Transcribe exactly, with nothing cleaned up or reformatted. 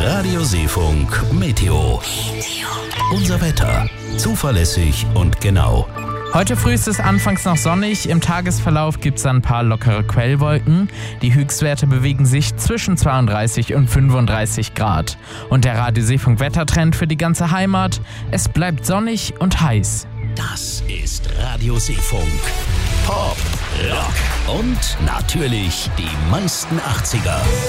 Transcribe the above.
Radio Seefunk Meteo. Unser Wetter. Zuverlässig und genau. Heute früh ist es anfangs noch sonnig, im Tagesverlauf gibt es ein paar lockere Quellwolken. Die Höchstwerte bewegen sich zwischen zweiunddreißig und fünfunddreißig Grad. Und der Radio Seefunk Wettertrend für die ganze Heimat: es bleibt sonnig und heiß. Das ist Radio Seefunk. Pop, Rock und natürlich die meisten achtziger.